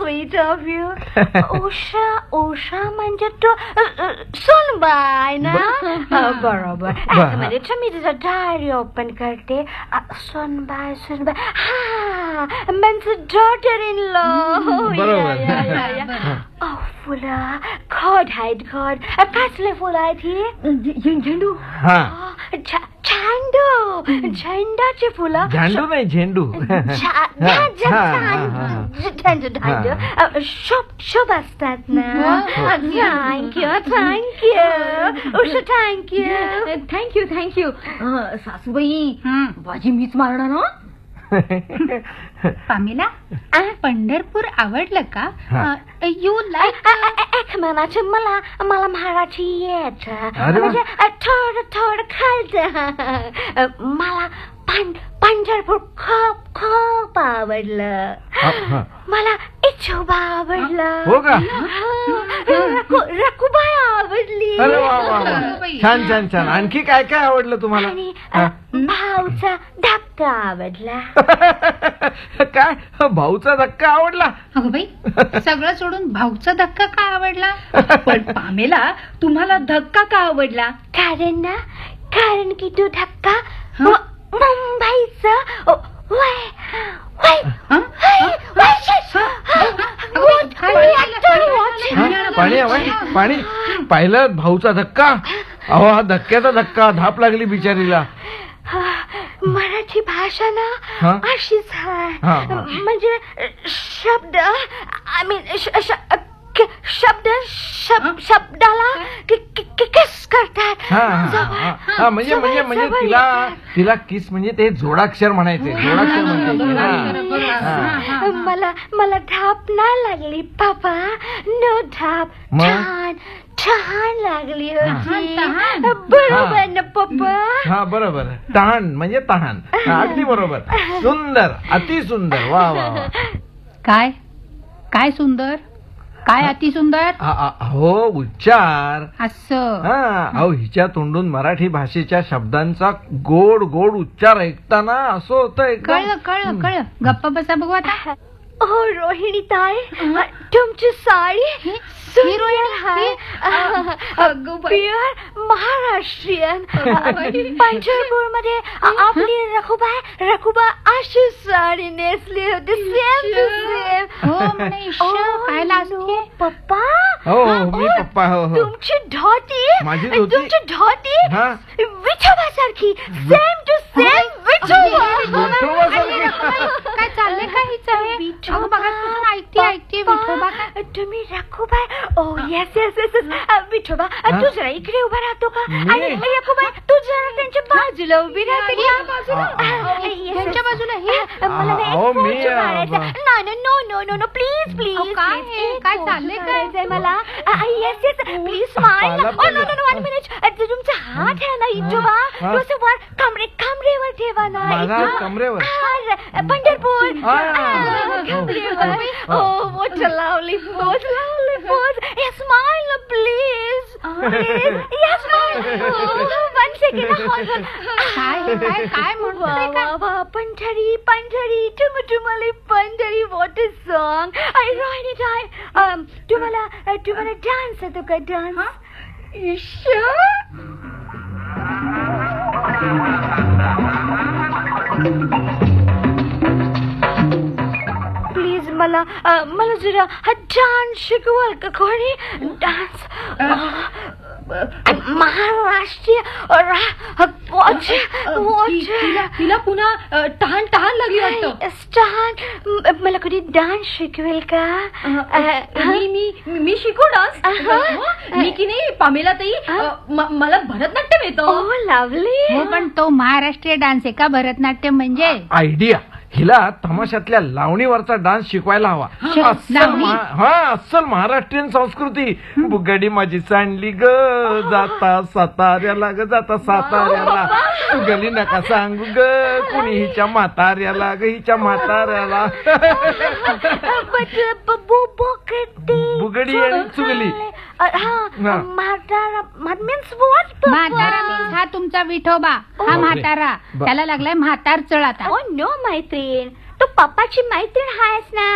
Sweet of you. Usha म्हणजे तू सोनबाई ना. बरोबर. म्हणजे मी तुझा डायरी ओपन करते. सोनबाई हा म्हणजे डॉटर इन लॉ. फुलं खड आहेत खड. कसले फुलं आहेत ही? झेंडू. झेंडाची फुलं. झेंडू नाही झेंडू. शुभ असतात ना. थँक्यू. सासूबाई भाजी मीच मारणार ना. पामेला पंढरपूर आवडलं का? यू लाईक एक महिन्याचे मला मराठी येत म्हणजे थोडं खालचं. मला पंढरपूर खूप आवडलं. मला इच्छोबा आवडलं. हो का? रकुबाई आवडली. अरे वा. छान. आणखी काय काय आवडलं तुम्हाला? आणि भाऊचा धक्का आवडला. काय भाऊचा धक्का आवडला? अगं बाई, सगळं सोडून भाऊचा धक्का का आवडला? पण पामेला तुम्हाला धक्का का आवडला? कारण की तो धक्का मुंबईचा पाणी पाहिलं भाऊचा धक्का. अहो हा धक्क्याचा धक्का. धाप लागली बिचारीला. मराठी भाषा ना अशीच आहे. म्हणजे शब्द शब्दाला किस करतात. म्हणजे तिला किस म्हणजे ते जोडाक्षर म्हणायचे. मला धाप नाही लागली पापा. नो धाप. छान लागली होती. बरोबर ना पप्पा? हा बरोबर. तहान म्हणजे तहान. अगदी बरोबर. सुंदर. अति सुंदर. वा. काय सुंदर? काय अति सुंदर? हो उच्चार. असं. अहो हिच्या तोंडून मराठी भाषेच्या शब्दांचा गोड उच्चार ऐकताना असं होतं. कळलं. गप्पा बसा बघू आता. हो रोहिणी ताई, तुमची साडी प्युअर महाराष्ट्रीयन. पंढरपूर मध्ये आपली रखुबा अशी साडी नेसली होती. सेम पप्पा. मी पप्पा. तुमची धोती विठोबासारखी. Same to same Vithoba. काय चाललंय का हिचं? ऐकते विठोबा. तुम्ही रखुबाई. येस विठोबा. तू जरा इकडे उभा राहतो का? आणि रखुबाई तू जरा त्यांच्या बाजूला उभी राहते. त्यांच्या बाजूला नो प्लीज. काय चाललंय करायचंय मला? Yes please smile. No 1 minute. तुमचा हात आहे ना विठोबा, तो वर कमरेवर ठेवा ना. कमरेवर. Pandharpur. What a lovely pose. Smile, please. Yes, smile. 1 second. काय म्हणतो? Pandhari टुमटुमली Pandhari. What a song. Rohini ताई, तुम्हाला डान्स येतो का? डान्स. प्लीज मला जरा डान्स शिकवाल का कोणी? डान्स महाराष्ट्रीय. तिला पुन्हा तहान लागली वाटतं. मला कोणी डान्स शिकवेल का? मी शिकू डान्स. मी की नाही पामेला ताई, मला भरतनाट्यम येतं. लवली. पण तो महाराष्ट्रीय डान्स आहे का भरतनाट्यम म्हणजे? आयडिया. हिला तमाशातल्या लावणीवरचा डान्स शिकवायला हवा. अस्सल महाराष्ट्रीयन संस्कृती. बुगडी माझी सांडली ग जाता साताऱ्याला तू गली नका सांगू ग कुणी हिच्या म्हाताऱ्याला बुगडी आणि चुगली. म्हातारा हा तुमचा विठोबा. हा म्हातारा. त्याला लागलाय म्हातार चळ आता. नो मैत्रीण, तू पप्पाची मैत्रीण आहेस ना.